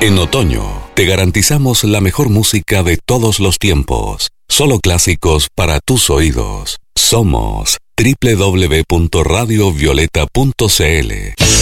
En otoño, te garantizamos la mejor música de todos los tiempos. Solo clásicos para tus oídos. Somos www.radiovioleta.cl.